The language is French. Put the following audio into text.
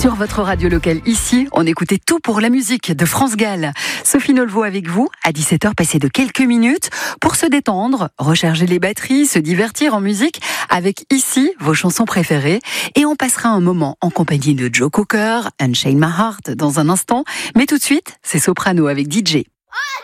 Sur votre radio locale ici, on écoutait tout pour la musique de France Gall. Sophie Nolvo avec vous, à 17h passé de quelques minutes, pour se détendre, recharger les batteries, se divertir en musique, avec ici vos chansons préférées. Et on passera un moment en compagnie de Joe Cocker, Unchain My Heart dans un instant. Mais tout de suite, c'est Soprano avec DJ.